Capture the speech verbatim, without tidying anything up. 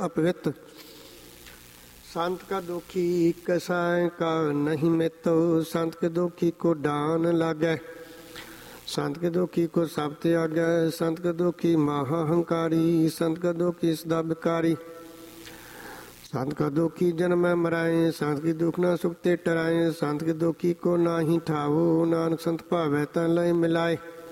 अपवित। संत का दुखी कसाय का नहीं मितो, संत के दुखी को डान लागे। संत के दुखी को सब त्यागै, संत के दुखी महाहंकारी। संत का दुखी सदा बिकारी। संत का दुखी जन्म मराए, संत की दुख ना सुखते टराए। संत के दुखी को ना ही ठावो, नानक संत भावै तन लय मिलाए।